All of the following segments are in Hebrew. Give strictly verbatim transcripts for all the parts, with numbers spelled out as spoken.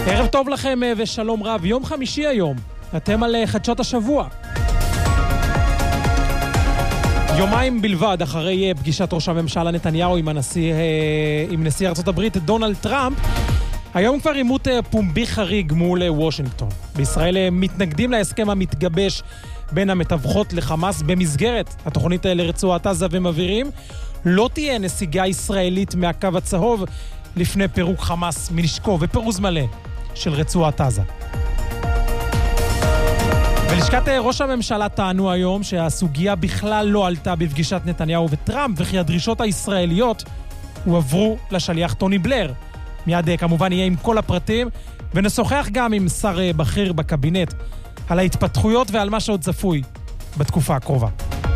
ערב טוב לכם ושלום רב. יום חמישי היום. אתם על חדשות השבוע. יומיים בלבד אחרי פגישת ראש הממשלה נתניהו עם הנשיא, עם נשיא ארצות הברית דונלד טראמפ, היום כבר עימות פומבי חריג מול וושינגטון. בישראל מתנגדים להסכם המתגבש בין המתווכות לחמאס במסגרת התוכנית לרצועת עזה ומבהירים לא תהיה נסיגה ישראלית מהקו הצהוב לפני פירוק חמאס מנשקו ופירוז מלא של רצועת עזה. בלשכת ראש הממשלה טענו היום שהסוגיה בכלל לא עלתה בפגישת נתניהו וטראמפ, וכי הדרישות הישראליות הועברו לשליח טוני בלר. מיד כמובן יהיה עם כל הפרטים, ונשוחח גם עם שר בכיר בקבינט על ההתפתחויות ועל מה שעוד צפוי בתקופה הקרובה.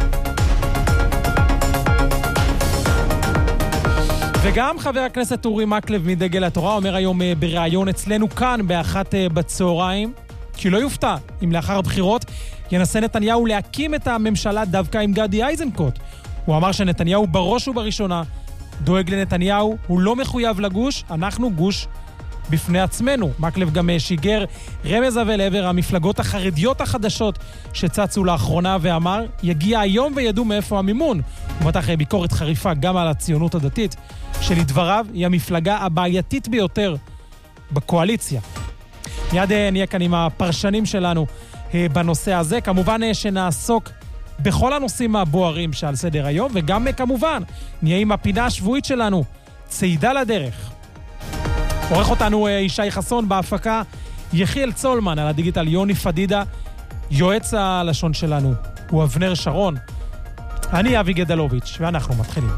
וגם חבר הכנסת אורי מקלב מדגל התורה אומר היום בראיון אצלנו כאן באחת בצהריים, כי לא יופתע אם לאחר הבחירות ינסה נתניהו להקים את הממשלה דווקא עם גדי איזנקוט. הוא אמר שנתניהו בראש ובראשונה דואג לנתניהו, הוא לא מחויב לגוש, אנחנו גוש בפני עצמנו. מקלב גם שיגר רמז אבל עבר המפלגות החרדיות החדשות שצצו לאחרונה ואמר, יגיע היום וידעו מאיפה המימון. הוא מתח ביקורת חריפה גם על הציונות הדתית, שלדבריו היא המפלגה הבעייתית ביותר בקואליציה. מיד נהיה כאן עם הפרשנים שלנו בנושא הזה. כמובן שנעסוק בכל הנושאים הבוערים שעל סדר היום, וגם כמובן נהיה עם הפינה השבועית שלנו, צעידה לדרך. עורך אותנו ישי חסון, בהפקה יחיאל צולמן, על הדיגיטל יוני פדידה, יועץ הלשון שלנו הוא אבנר שרון. אני אבי גדלוביץ' ואנחנו מתחילים.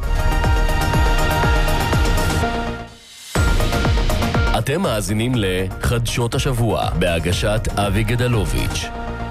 אתם מאזינים לחדשות השבוע בהגשת אבי גדלוביץ'.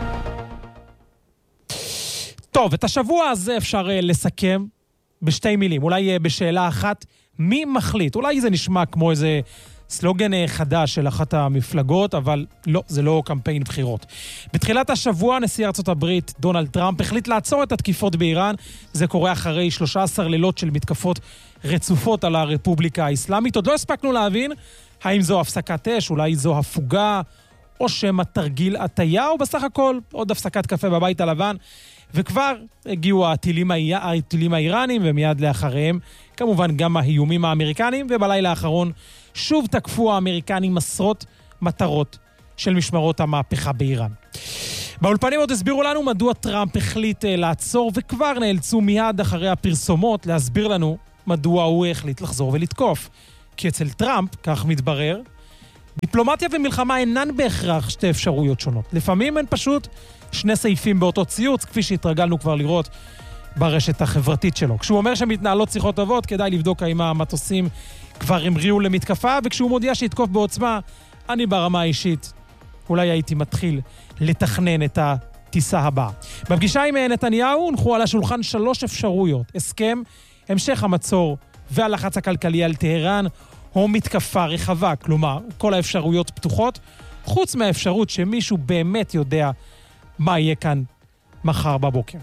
טוב, את השבוע הזה אפשר לסכם בשתי מילים, אולי בשאלה אחת, מי מחליט? אולי זה נשמע כמו איזה סלוגן חדש של אחת המפלגות, אבל לא, זה לא קמפיין בחירות. בתחילת השבוע נשיא ארצות הברית דונלד טראמפ החליט לעצור את התקיפות באיראן. זה קורה אחרי שלושה עשר לילות של מתקפות רצופות על הרפובליקה האסלאמית. עוד לא הספקנו להבין האם זו הפסקת אש, אולי זו הפוגה, או שמה תרגיל הטיה, או בסך הכל עוד הפסקת קפה בבית הלבן. וכבר הגיעו הטילים, הטילים האיראנים, ומיד לאחריהם כמובן גם האיומים האמריקנים, ובלילה האחרון שוב תקפו האמריקנים עשרות מטרות של משמרות המהפכה באיראן. באולפנים עוד הסבירו לנו מדוע טראמפ החליט לעצור, וכבר נאלצו מיד אחרי הפרסומות להסביר לנו מדוע הוא החליט לחזור ולתקוף. כי אצל טראמפ, כך מתברר, דיפלומטיה ומלחמה אינן בהכרח שתי אפשרויות שונות. לפעמים הן פשוט שני סעיפים באותו ציוץ, כפי שהתרגלנו כבר לראות ברשת החברתית שלו. כשהוא אומר שמתנהלות שיחות טובות, כדאי לבדוק האם המטוסים כבר המריאו למתקפה, וכשהוא מודיע שיתקוף בעוצמה, אני ברמה האישית אולי הייתי מתחיל לתכנן את הטיסה הבאה. בפגישה עם נתניהו הונחו על השולחן שלוש אפשרויות: הסכם, המשך המצור והלחץ הכלכלי על טהרן, או מתקפה רחבה. כלומר, כל האפשרויות פתוחות, חוץ מהאפשרות שמישהו באמת יודע מה יהיה כאן מחר בבוקר.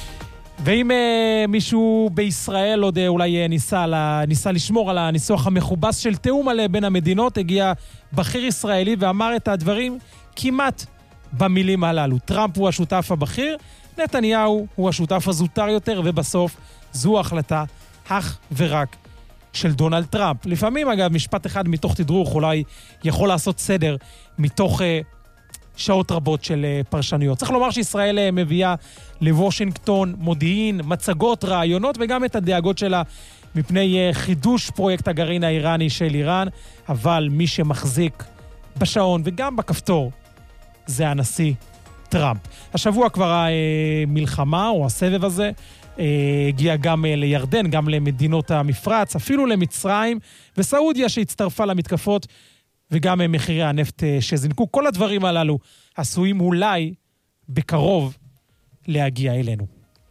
ואם אה, מישהו בישראל עוד אה, אולי ניסה, לה, ניסה לשמור על הניסוח המכובס של תאום מלא בין המדינות, הגיע בכיר ישראלי ואמר את הדברים כמעט במילים הללו. טראמפ הוא השותף הבכיר, נתניהו הוא השותף הזוטר יותר, ובסוף זו החלטה אך ורק של דונלד טראמפ. לפעמים, אגב, משפט אחד מתוך תדרוך אולי יכול לעשות סדר מתוך אה, שעות רבות של אה, פרשנויות. צריך לומר שישראל אה, מביאה לוושינגטון מודיעין, מצגות, רעיונות, וגם את הדאגות שלה מפני אה, חידוש פרויקט הגרעין האיראני של איראן, אבל מי שמחזיק בשעון וגם בכפתור זה הנשיא טראמפ. השבוע כבר המלחמה או הסבב הזה הגיע גם לירדן, גם למדינות המפרץ, אפילו למצרים וסעודיה שהצטרפה למתקפות, וגם מחירי הנפט שזינקו. כל הדברים הללו עשויים אולי בקרוב להגיע אלינו.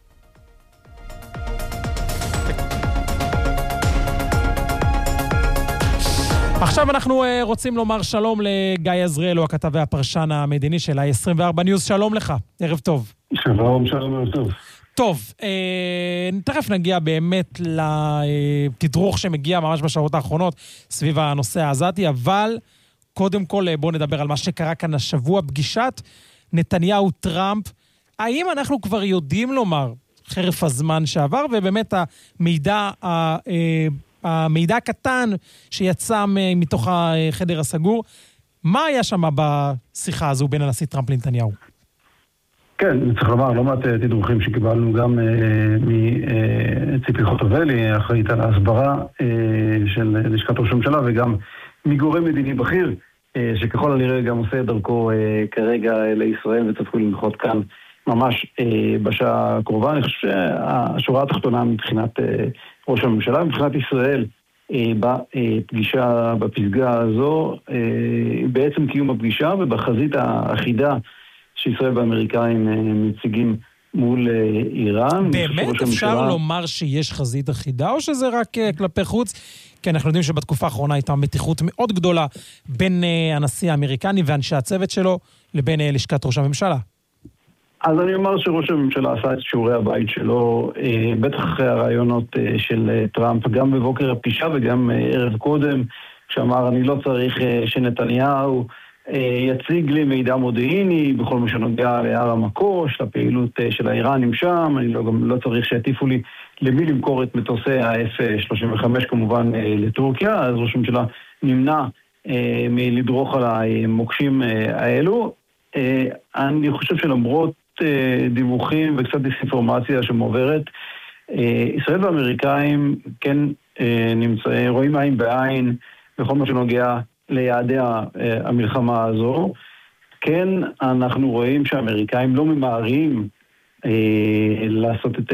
עכשיו אנחנו רוצים לומר שלום לגיא עזריאל, הוא הכתב והפרשן המדיני של ה-עשרים וארבע ניוז. שלום לך, ערב טוב. שלום, שלום, ערב טוב. טוב, אה, תכף נגיע באמת לתדרוך שמגיע ממש בשעות האחרונות סביב הנושא העזתי, אבל קודם כל, בואו נדבר על מה שקרה כאן השבוע, פגישת נתניהו-טראמפ. האם אנחנו כבר יודעים לומר, חרף הזמן שעבר, ובאמת המידע, המידע הקטן שיצא מתוך החדר הסגור, מה היה שם בשיחה הזו בין הנשיא טראמפ לנתניהו? כן, צריך לומר, לא מעט תדרוכים שקיבלנו גם מציפי חוטובלי, אחראית על ההסברה של לשכת ראש הממשלה, וגם מגורם מדיני בכיר, שככל הנראה גם עושה דרכו כרגע לישראל, וצפו לנחות כאן ממש בשעה הקרובה. אני חושב שהשורה התחתונה מבחינת ראש הממשלה, מבחינת ישראל, בפגישה, בפסגה הזו, בעצם קיום הפגישה ובחזית האחידה שישראל והאמריקאים מציגים מול איראן. באמת אפשר לומר שיש חזית אחידה, או שזה רק כלפי חוץ? כי אנחנו יודעים שבתקופה האחרונה הייתה מתיחות מאוד גדולה בין הנשיא האמריקני ואנשי הצוות שלו לבין לשכת ראש הממשלה. אז אני אומר שראש הממשלה עשה את שיעורי הבית שלו, בטח אחרי הרעיונות של טראמפ, גם בבוקר הפגישה וגם ערב קודם, שאמר אני לא צריך שנתניהו יציג לי מידע מודיעיני בכל מה שנוגע להר המקוש, לפעילות של האיראנים שם, אני לא, גם לא צריך שיטיפו לי למי למכור את מטוסי ה-אף שלושים וחמש כמובן לטורקיה, אז ראש הממשלה נמנע מלדרוך על המוקשים האלו. אני חושב שלמרות דיווחים וקצת דיסאינפורמציה שמועברת, ישראל והאמריקאים כן נמצא, רואים עין בעין בכל מה שנוגע ליעדי המלחמה הזו. כן, אנחנו רואים שהאמריקאים לא ממהרים לעשות את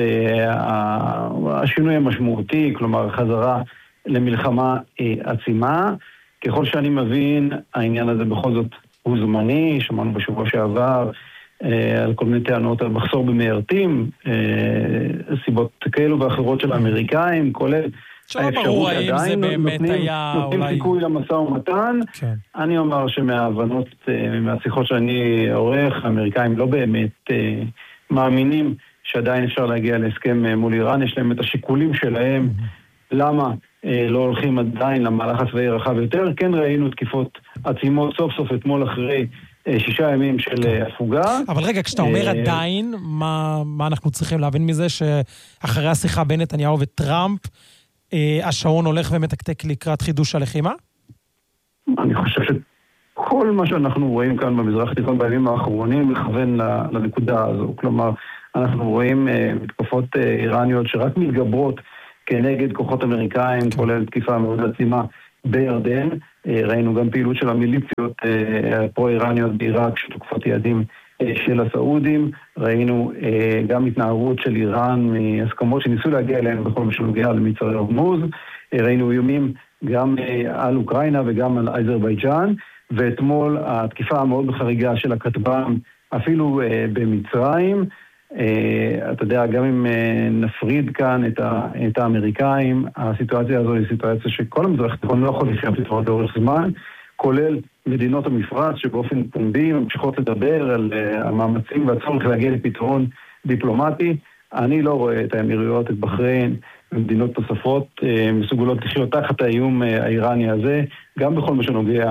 השינוי המשמעותי, כלומר חזרה למלחמה עצימה. ככל שאני מבין, העניין הזה בכל זאת הוא זמני, שמענו בשבוע שעבר על כל מיני טענות על מחסור במיירטים, סיבות כאלו ואחרות של האמריקאים, כולל האפשרות עדיין נותנים סיכוי למשא ומתן. אני אומר שמההבנות, מהשיחות שאני עורך, האמריקאים לא באמת מאמינים שעדיין אפשר להגיע להסכם מול איראן, יש להם את השיקולים שלהם, למה לא הולכים עדיין למהלך הצבאי רחב יותר. כן ראינו תקיפות עצימות סוף סוף אתמול אחרי שישה ימים של הפוגה. אבל רגע, כשאתה אומר עדיין, מה, מה אנחנו צריכים להבין מזה שאחרי השיחה בין נתניהו וטראמפ, השעון הולך ומתקתק לקראת חידוש הלחימה? אני חושב שכל מה שאנחנו רואים כאן במזרח התיכון בימים האחרונים מכוון לנקודה הזו. כלומר, אנחנו רואים מתקפות איראניות שרק מתגברות כנגד כוחות אמריקאים, כולל תקיפה מאוד עצימה בירדן. ראינו גם פעילות של המיליציות פרו-איראניות בעיראק שתוקפות יעדים של הסעודים. ראינו גם התנערות של איראן מהסכמות שניסו להגיע אליהן בכל מה שנוגע למצרי הורמוז. ראינו איומים גם על אוקראינה וגם על אזרבייג'אן. ואתמול התקיפה המאוד בחריגה של הכטב"ם אפילו במצרים. אתה יודע, גם אם נפריד כאן את האמריקאים, הסיטואציה הזו היא סיטואציה שכל המזרח התיכון לא יכול לחיות איתו לאורך זמן, כולל מדינות המפרץ שבאופן פומבי ממשיכות לדבר על המאמצים והצורך להגיע לפתרון דיפלומטי. אני לא רואה את האמירויות, את בחריין ומדינות נוספות מסוגלות לחיות תחת האיום האיראני הזה, גם בכל מה שנוגע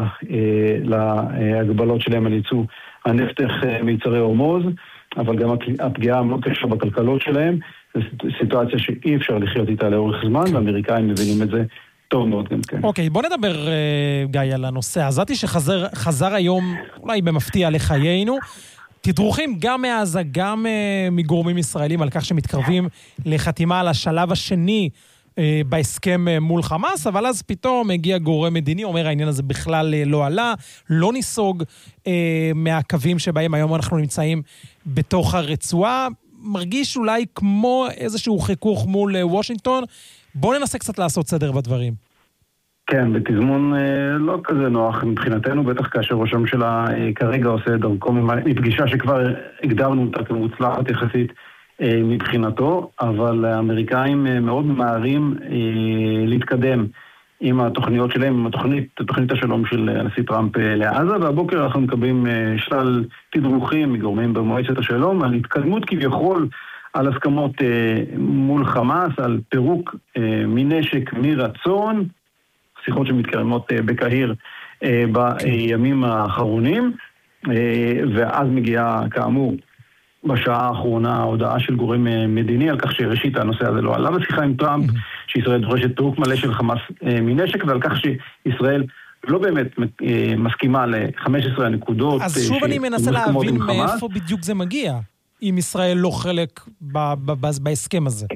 להגבלות שלהם על ייצוא הנפט מיצרי הורמוז, אבל גם הפגיעה מאוד קשה בכלכלות שלהם. זו סיטואציה שאי אפשר לחיות איתה לאורך זמן, והאמריקאים מבינים את זה טוב מאוד גם כן. אוקיי, בוא נדבר, גיא, על הנושא. עזתי שחזר חזר היום, אולי במפתיע לחיינו, תדרוכים גם מעזה, גם מגורמים ישראלים על כך שמתקרבים לחתימה על השלב השני בהסכם מול חמאס, אבל אז פתאום הגיע גורם מדיני, אומר העניין הזה בכלל לא עלה, לא ניסוג מהקווים שבהם היום אנחנו נמצאים בתוך הרצועה, מרגיש אולי כמו איזשהו חיכוך מול וושינגטון. בואו ננסה קצת לעשות סדר בדברים. כן, בתזמון לא כזה נוח מבחינתנו, בטח כאשר ראש הממשלה כרגע עושה דרכו מפגישה שכבר הגדרנו אותה כמוצלחת יחסית מבחינתו, אבל האמריקאים מאוד ממהרים להתקדם עם התוכניות שלהם, עם התוכנית, תוכנית השלום של הנשיא טראמפ לעזה, והבוקר אנחנו מקבלים שלל תדרוכים מגורמים במועצת השלום על התקדמות כביכול על הסכמות מול חמאס, על פירוק מנשק מרצון, שיחות שמתקיימות בקהיר בימים האחרונים, ואז מגיעה כאמור בשעה האחרונה ההודעה של גורם מדיני על כך שראשית הנושא הזה לא עלה בשיחה עם טראמפ, שישראל דורשת פירוק מלא של חמאס מנשק, ועל כך שישראל לא באמת מסכימה ל-חמש עשרה הנקודות. אז שוב אני מנסה להבין מאיפה בדיוק זה מגיע, אם ישראל לא חלק בהסכם הזה.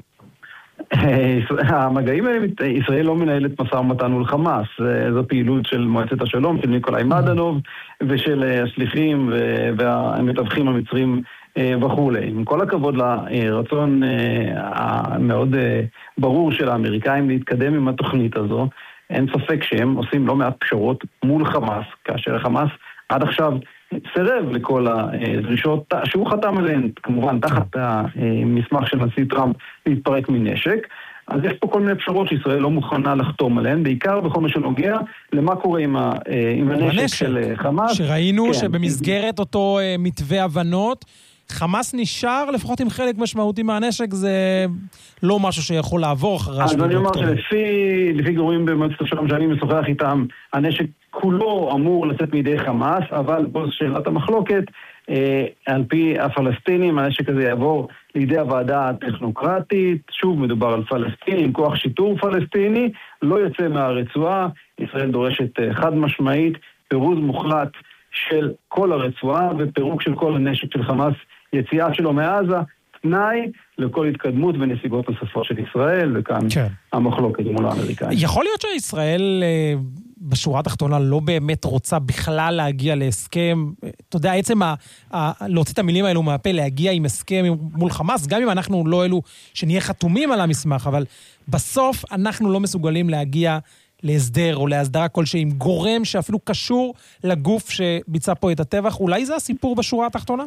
המגעים האלה, ישראל לא מנהלת משא ומתן מול חמאס, זו פעילות של מועצת השלום, של ניקולאי מדנוב ושל השליחים והמתווכים המצרים וכו'. עם כל הכבוד לרצון המאוד ברור של האמריקאים להתקדם עם התוכנית הזו, אין ספק שהם עושים לא מעט פשרות מול חמאס, כאשר החמאס עד עכשיו סירב לכל הדרישות שהוא חתם עליהן, כמובן תחת המסמך של נשיא טראמפ להתפרק מנשק. אז יש פה כל מיני פשרות שישראל לא מוכנה לחתום עליהן, בעיקר בכל מה שנוגע למה קורה עם, ה, עם הנשק של חמאס. שראינו כן. שבמסגרת אותו מתווה הבנות, חמאס נשאר לפחות עם חלק משמעותי מהנשק, זה לא משהו שיכול לעבור אחרי אז אני אומר שלפי לפי גורמים במועצת השלום שאני משוחח איתם, הנשק כולו אמור לצאת מידי חמאס, אבל פה שאלת המחלוקת, אה, על פי הפלסטינים, הנשק הזה יעבור לידי הוועדה הטכנוקרטית, שוב מדובר על פלסטינים, כוח שיטור פלסטיני, לא יצא מהרצועה, ישראל דורשת אה, חד משמעית, פירוז מוחלט של כל הרצועה ופירוק של כל הנשק של חמאס, יציאה שלו מעזה, תנאי לכל התקדמות ונסיגות נוספות של ישראל, וכאן כן. המחלוקת מול האמריקאים. יכול להיות שישראל בשורה התחתונה לא באמת רוצה בכלל להגיע להסכם, אתה יודע, עצם ה, ה, להוציא את המילים האלו מהפה, להגיע עם הסכם מול חמאס, גם אם אנחנו לא אלו שנהיה חתומים על המסמך, אבל בסוף אנחנו לא מסוגלים להגיע להסדר או להסדרה כלשהי עם גורם שאפילו קשור לגוף שביצע פה את הטבח. אולי זה הסיפור בשורה התחתונה?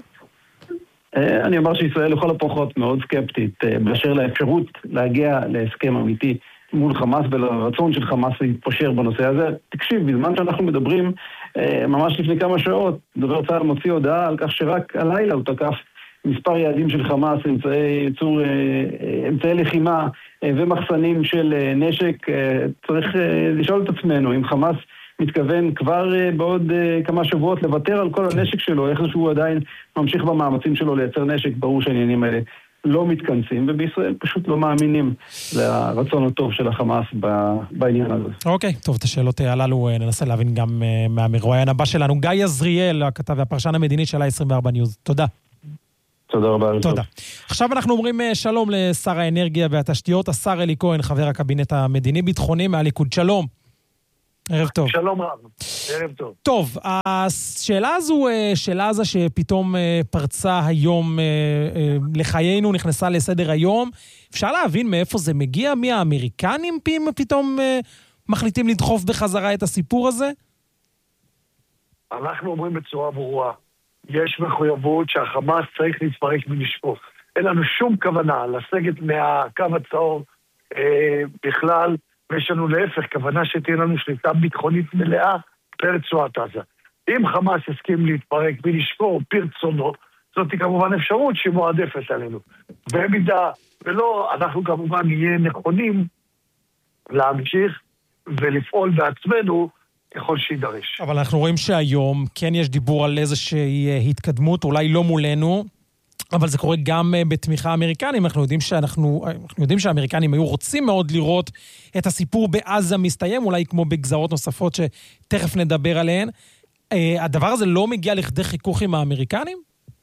אני אומר שישראל לכל הפחות מאוד סקפטית באשר לאפשרות להגיע להסכם אמיתי מול חמאס ולרצון של חמאס להתפשר בנושא הזה. תקשיב, בזמן שאנחנו מדברים, ממש לפני כמה שעות, דובר צה"ל מוציא הודעה על כך שרק הלילה הוא תקף מספר יעדים של חמאס, אמצעי ייצור, אמצעי לחימה ומחסנים של נשק. צריך לשאול את עצמנו אם חמאס מתכוון כבר בעוד כמה שבועות לוותר על כל הנשק שלו, איך שהוא עדיין ממשיך במאמצים שלו לייצר נשק. ברור שהעניינים האלה לא מתכנסים, ובישראל פשוט לא מאמינים לרצון הטוב של החמאס בעניין הזה. אוקיי, טוב, את השאלות הללו ננסה להבין גם מהמרואיין הבא שלנו, גיא עזריאל, הכתב והפרשן המדיני של ה-עשרים וארבע ניוז. תודה. תודה רבה. תודה. עכשיו אנחנו אומרים שלום לשר האנרגיה והתשתיות, השר אלי כהן, חבר הקבינט המדיני-ביטחוני מהליכוד. שלום. ערב טוב. שלום רב, ערב טוב. טוב, השאלה הזו, שאלה הזו שפתאום פרצה היום לחיינו, נכנסה לסדר היום, אפשר להבין מאיפה זה מגיע? מי האמריקנים פתאום מחליטים לדחוף בחזרה את הסיפור הזה? אנחנו אומרים בצורה ברורה, יש מחויבות שהחמאס צריך להתפרק מנשקו. אין לנו שום כוונה לסגת מהקו הצהוב אה, בכלל, ויש לנו להפך כוונה שתהיה לנו שליטה ביטחונית מלאה ברצועת עזה. אם חמאס הסכים להתפרק מנשקו פרצונו, זאת כמובן אפשרות שמועדפת עלינו. במידה ולא, אנחנו כמובן נהיה נכונים להמשיך ולפעול בעצמנו ככל שידרש. אבל אנחנו רואים שהיום כן יש דיבור על איזושהי התקדמות, אולי לא מולנו, אבל זה קורה גם בתמיכה אמריקנים. אנחנו יודעים שאנחנו, אנחנו יודעים שהאמריקנים היו רוצים מאוד לראות את הסיפור בעזה מסתיים, אולי כמו בגזרות נוספות שתכף נדבר עליהן. הדבר הזה לא מגיע לכדי חיכוך עם האמריקנים?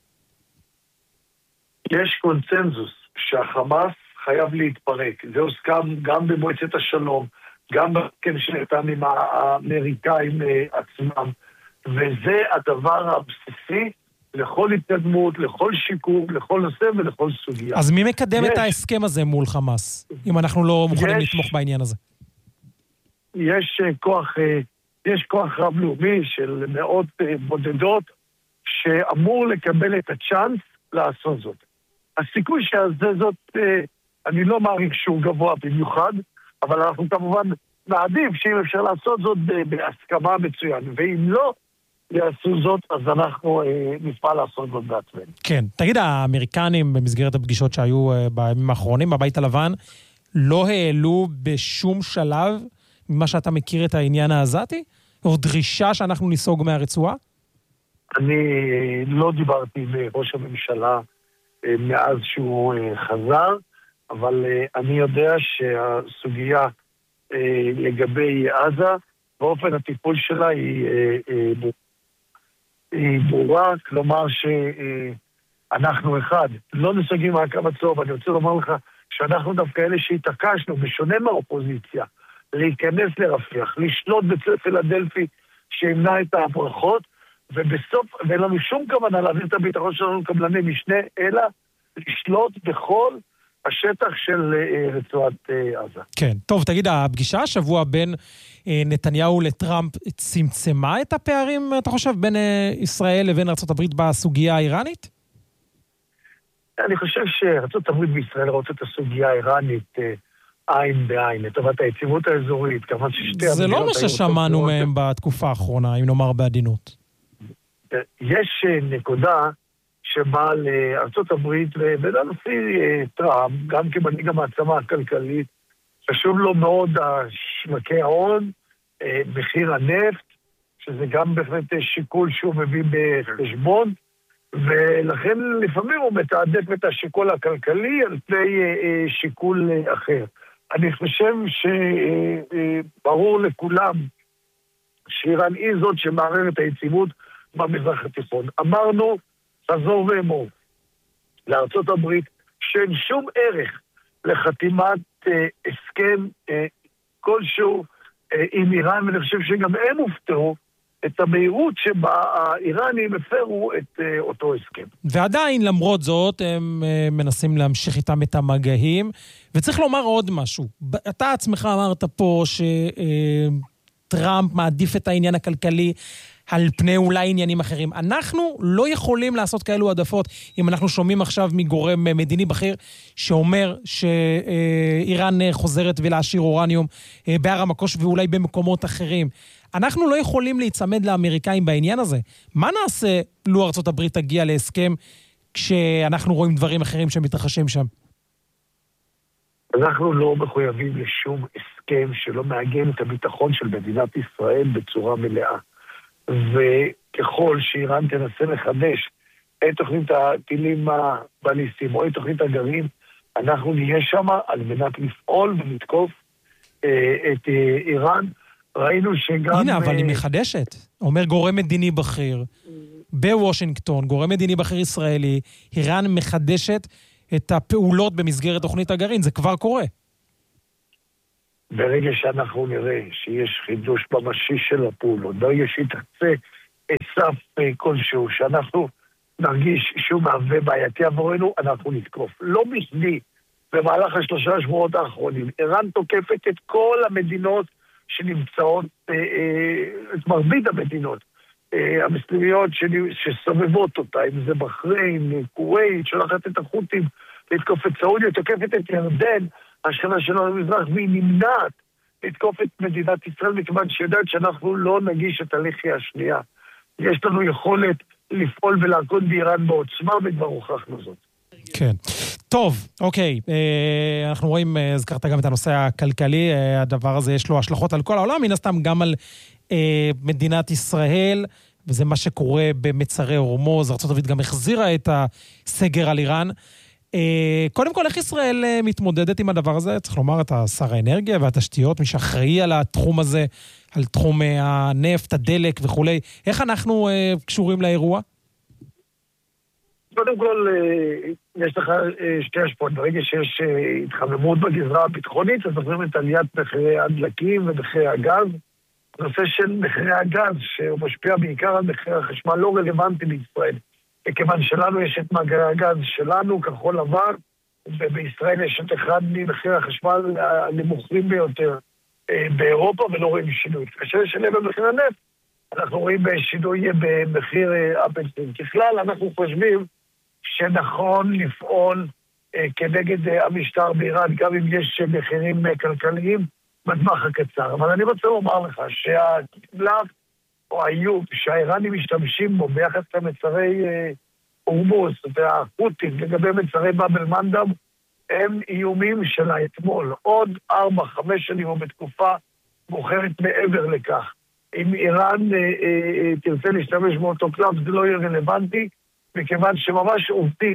יש קונצנזוס שהחמאס חייב להתפרק. זה הוסכם גם במועצת השלום, גם בכן שנתן עם האמריקאים עצמם. וזה הדבר הבסיסי לכל התקדמות, לכל שיקור, לכל נושא ולכל סוגיה. אז מי מקדם יש, את ההסכם הזה מול חמאס, אם אנחנו לא מוכנים יש, לתמוך בעניין הזה? יש כוח, יש כוח רב-לאומי של מאות בודדות, שאמור לקבל את הצ'אנס לעשות זאת. הסיכוי שעשה זאת, אני לא מעריך שהוא גבוה במיוחד, אבל אנחנו כמובן מעדיף שאם אפשר לעשות זאת בהסכמה מצוין, ואם לא יעשו זאת, אז אנחנו אה, נפעל לעשות זאת בעצמנו. כן. תגיד, האמריקנים במסגרת הפגישות שהיו אה, בימים האחרונים בבית הלבן, לא העלו בשום שלב, ממה שאתה מכיר את העניין העזתי, או דרישה שאנחנו ניסוג מהרצועה? אני לא דיברתי עם ראש הממשלה מאז שהוא חזר, אבל אני יודע שהסוגיה לגבי עזה, באופן הטיפול שלה היא, היא ברורה, כלומר שאנחנו אחד, לא נסגים מהקו הצהוב. אני רוצה לומר לך שאנחנו דווקא אלה שהתעקשנו, בשונה מהאופוזיציה, להיכנס לרפיח, לשלוט בפילדלפי שימנע את ההברחות, ובסוף, ואין לנו שום כוונה להעביר את הביטחון שלנו קבלני משנה, אלא לשלוט בכל השטח של uh, רצועת uh, עזה. כן, טוב, תגיד, הפגישה השבוע בין uh, נתניהו לטראמפ צמצמה את הפערים, אתה חושב, בין uh, ישראל לבין ארצות הברית בסוגיה האיראנית? אני חושב שארצות הברית בישראל רוצות את הסוגיה האיראנית uh, עין בעין, לטובת היציבות האזורית, כמובן ששתי... זה לא מה ששמענו מהם בתקופה האחרונה, אם נאמר בעדינות. יש נקודה שבה לארצות הברית ולנשיא טראמפ, גם כמנהיג המעצמה הכלכלית, חשוב לו מאוד שווקי ההון, מחיר הנפט, שזה גם בהחלט שיקול שהוא מביא בחשבון, ולכן לפעמים הוא מתעדף את השיקול הכלכלי על פני שיקול אחר. אני חושב שברור לכולם שאיראן היא זאת שמערערת את היציבות במזרח התיכון. אמרנו, חזור ואמור, לארצות הברית שאין שום ערך לחתימת אה, הסכם אה, כלשהו אה, עם איראן, ואני חושב שגם הם הופתעו את המהירות שבה האיראנים הפרו את אה, אותו הסכם. ועדיין, למרות זאת, הם אה, מנסים להמשיך איתם את המגעים, וצריך לומר עוד משהו. אתה עצמך אמרת פה שטראמפ אה, מעדיף את העניין הכלכלי, על פני אולי עניינים אחרים. אנחנו לא יכולים לעשות כאלו עדפות, אם אנחנו שומעים עכשיו מגורם מדיני בכיר, שאומר שאיראן חוזרת ולהשאיר אורניום בהר המקוש ואולי במקומות אחרים. אנחנו לא יכולים להיצמד לאמריקאים בעניין הזה. מה נעשה לו ארצות הברית תגיע להסכם, כשאנחנו רואים דברים אחרים שמתרחשים שם? אנחנו לא מחויבים לשום הסכם שלא מעגן את הביטחון של מדינת ישראל בצורה מלאה. וככל שאיראן תנסה לחדש את תוכנית הטילים הבליסטיים או את תוכנית הגרעין, אנחנו נהיה שם על מנת לפעול ולתקוף אה, את אה, איראן. ראינו שגם... הנה, אבל היא מחדשת. אומר גורם מדיני בכיר בוושינגטון, גורם מדיני בכיר ישראלי, איראן מחדשת את הפעולות במסגרת תוכנית הגרעין. זה כבר קורה. ברגע שאנחנו נראה שיש חידוש ממשי של הפעולות, ברגע שיתקצה את סף כלשהו, שאנחנו נרגיש שהוא מהווה בעייתי עבורנו, אנחנו נתקוף. לא בכדי, במהלך השלושה שבועות האחרונים, איראן תוקפת את כל המדינות שנמצאות, את מרבית המדינות המוסלמיות שסובבות אותה, אם זה בחריין, כווית, שולחת את החות'ים לתקוף את סעודיה, תוקפת את ירדן, השכנה שלנו במזרח, והיא נמנעת לתקוף את מדינת ישראל, מכיוון שיודעת שאנחנו לא נגיש את הלחי השנייה. יש לנו יכולת לפעול ולהרקוד באיראן בעוצמה, וכבר הוכחנו זאת. כן. טוב, אוקיי. אנחנו רואים, הזכרת גם את הנושא הכלכלי, הדבר הזה יש לו השלכות על כל העולם, מן הסתם גם על מדינת ישראל, וזה מה שקורה במצרי הורמוז. ארצות הברית גם החזירה את הסגר על איראן. קודם כל, איך ישראל מתמודדת עם הדבר הזה? צריך לומר את שר האנרגיה והתשתיות, מי שאחראי על התחום הזה, על תחום הנפט, הדלק וכו'. איך אנחנו קשורים לאירוע? קודם כל, יש לך שתי השפעות. ברגע שיש התחממות בגזרה הביטחונית, אז אנחנו את עליית מחירי הדלקים ומחירי הגז. הנושא של מחירי הגז, שהוא משפיע בעיקר על מחירי החשמל, לא רלוונטי לישראל. כיוון שלנו יש את מאגרי הגז שלנו, כחול לבן, ובישראל יש את אחד ממחירי החשמל הנמוכים ביותר באירופה, ולא רואים שינוי. כאשר יש עלייה במחיר הנפט, אנחנו רואים שינוי במחיר הבנזין. ככלל, אנחנו חושבים שנכון לפעול כנגד המשטר באיראן, גם אם יש מחירים כלכליים בטווח הקצר. אבל אני רוצה לומר לך שהקלף או האיום שהאיראנים משתמשים בו ביחס למצרי הורמוז והחות'ים לגבי מצרי באב אל-מנדב הם איומים של האתמול. עוד ארבע, חמש שנים או בתקופה מאוחרת מעבר לכך. אם איראן אה, אה, תרצה להשתמש באותו קלף, זה לא יהיה רלוונטי, מכיוון שממש עובדית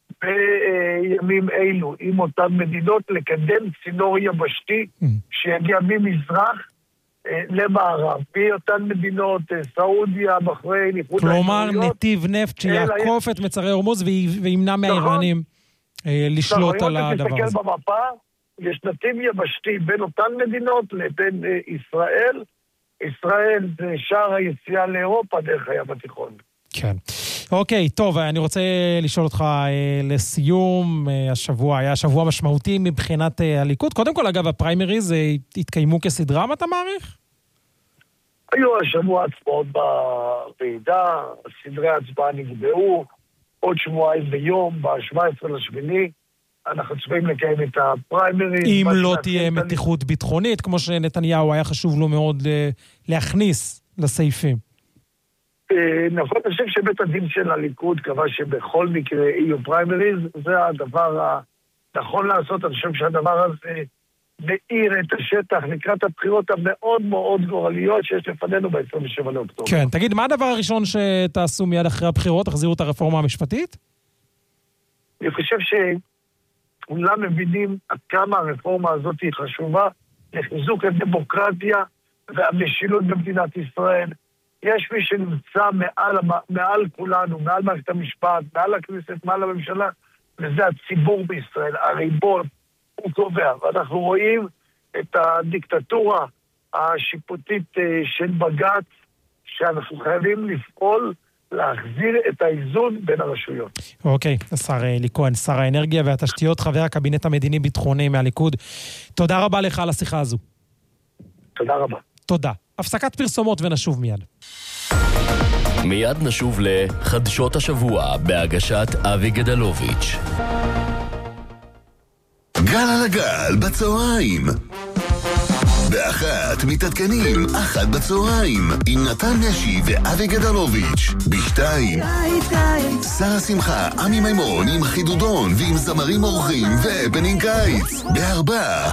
בימים אילו, עם אותן מדינות, לקדם צינור יבשתי שיגיע ממזרח אה, למערב, מאותן מדינות, אה, סעודיה, בחריין, איחוד כלומר, האמירויות, נתיב נפט שיעקוף את מצרי הורמוז וימנע מהאיראנים אה, לשלוט על הדבר הזה. תסתכל במפה, יש נתיב יבשתי בין אותן מדינות לבין אה, ישראל. ישראל זה שער היציאה לאירופה דרך הים התיכון. כן. אוקיי, טוב, אני רוצה לשאול אותך אה, לסיום, אה, השבוע היה שבוע משמעותי מבחינת אה, הליכוד. קודם כל, אגב, הפריימריז אה, התקיימו כסדרה, מה אתה מעריך? היו השבוע הצבעות בוועידה, סדרי ההצבעה נקבעו, עוד שבועיים ביום, ב-שבעה עשר לשמיני, אנחנו צפויים לקיים את הפריימריז. אם לא תהיה מתיחות ביטחונית, כמו שנתניהו היה חשוב לו מאוד להכניס לסעיפים. נכון, אני חושב שבית הדין של הליכוד קבע שבכל מקרה יהיו פריימריז, זה הדבר הנכון לעשות. אני חושב שהדבר הזה מאיר את השטח לקראת הבחירות המאוד מאוד גורליות שיש לפנינו ב-עשרים ושבעה לאוקטובר. כן, תגיד, מה הדבר הראשון שתעשו מיד אחרי הבחירות? תחזירו את הרפורמה המשפטית? אני חושב שכולם מבינים עד כמה הרפורמה הזאת היא חשובה לחיזוק הדמוקרטיה והמשילות במדינת ישראל. יש מי שנמצא מעל, מעל כולנו, מעל מערכת המשפט, מעל הכנסת, מעל הממשלה, וזה הציבור בישראל, הריבון, הוא קובע. ואנחנו רואים את הדיקטטורה השיפוטית של בג"ץ, שאנחנו חייבים לפעול להחזיר את האיזון בין הרשויות. אוקיי, השר אלי כהן, שר האנרגיה והתשתיות, חבר הקבינט המדיני-ביטחוני מהליכוד. תודה רבה לך על השיחה הזו. תודה רבה. תודה. הפסקת פרסומות ונשוב מיד. מיד נשוב לחדשות השבוע בהגשת אבי גדלוביץ'. גל על הגל בצהריים. באחת מתעדכנים, אחת בצהריים, עם נתן נשי ואבי גדלוביץ'. בשתיים, שרה שמחה, עמי מימון עם חידודון ועם זמרים אורחים ובנין קיץ. בארבע,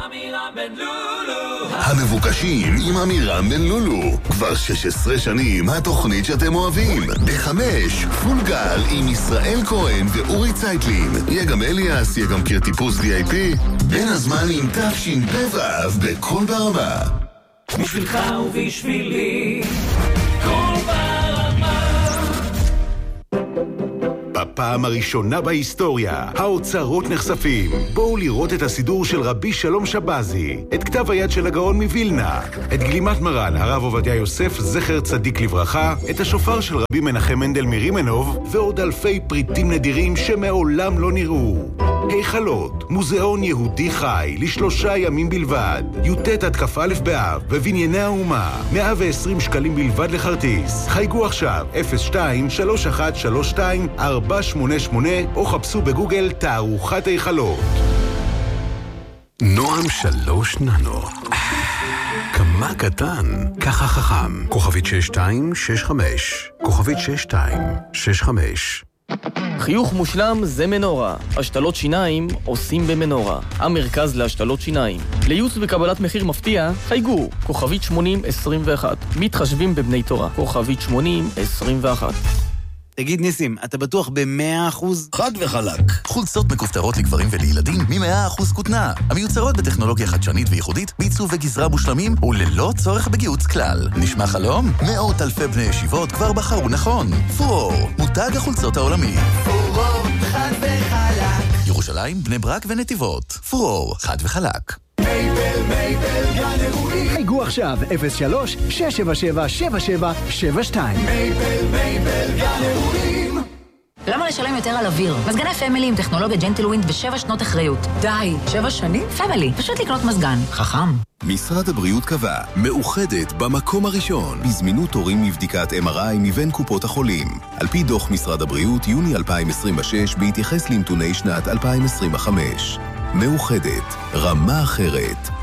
המבוקשים עם אמירם בן לולו. כבר שש עשרה שנים התוכנית שאתם אוהבים. בחמש, פול גל עם ישראל כהן ואורי צייטלין. יהיה גם אליאס, יהיה גם קיר טיפוס וי איי פי. בין הזמן עם תפשין בבב בכל ברמה. בשבילך ובשבילי כל ברמה. בפעם הראשונה בהיסטוריה, האוצרות נחשפים. בואו לראות את הסידור של רבי שלום שבזי, את כתב היד של הגאון מווילנה, את גלימת מרן, הרב עובדיה יוסף, זכר צדיק לברכה, את השופר של רבי מנחם מנדל מרימנוב, ועוד אלפי פריטים נדירים שמעולם לא נראו. היכלות, מוזיאון יהודי חי, לשלושה ימים בלבד, י"ט עד כ"א באב, בבנייני האומה, מאה ועשרים שקלים בלבד לכרטיס. חייגו עכשיו, אפס שתיים שלוש אחת שלוש שתיים ארבע שמונה שמונה, או חפשו בגוגל תערוכת היכלות. נועם שלוש ננו. כמה קטן, ככה חכם. כוכבית שש שתיים שש חמש. כוכבית שש שתיים שש חמש. חיוך מושלם זה מנורה. השתלות שיניים עושים במנורה. המרכז להשתלות שיניים. לייעוץ וקבלת מחיר מפתיע, חייגו. כוכבית שמונים עשרים ואחת. מתחשבים בבני תורה. כוכבית שמונים עשרים ואחת. תגיד ניסים, אתה בטוח ב-מאה אחוז? חד וחלק. חולצות מכופתרות לגברים ולילדים מ-מאה אחוז כותנה. המיוצרות בטכנולוגיה חדשנית וייחודית, בעיצוב וגזרה מושלמים וללא צורך בגיוץ כלל. נשמע חלום? מאות אלפי בני ישיבות כבר בחרו נכון. פורור, מותג החולצות העולמי. פורור, חד וחלק. ירושלים, בני ברק ונתיבות. פורור, חד וחלק. מייבל, מייבל, גן אירועים. חייגו עכשיו, אפס שלוש שש שבע שבע שבע שבע שבע שתיים. מייבל, מייבל, גן אירועים. למה לשלם יותר על אוויר? מזגני פמילי עם טכנולוגיה ג'נטלווינד ושבע שנות אחריות. די, שבע שנים? פמילי, פשוט לקנות מזגן. חכם. משרד הבריאות קבע, מאוחדת במקום הראשון, בזמינות תורים מבדיקת אם אר איי מבין קופות החולים. על פי דוח משרד הבריאות, יוני אלפיים עשרים ושש, בהתייחס לנתוני שנת אלפיים עשרים וחמש. מאוחדת, רמה אחרת.